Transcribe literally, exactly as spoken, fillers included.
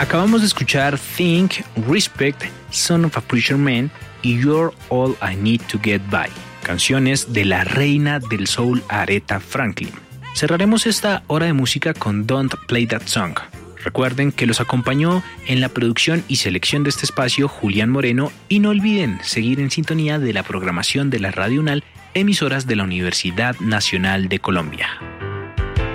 Acabamos de escuchar Think, Respect, Son of a Preacher Man y You're All I Need to Get By, canciones de la reina del soul Aretha Franklin. Cerraremos esta hora de música con Don't Play That Song. Recuerden que los acompañó en la producción y selección de este espacio Julián Moreno y no olviden seguir en sintonía de la programación de la Radio UNAL, emisoras de la Universidad Nacional de Colombia.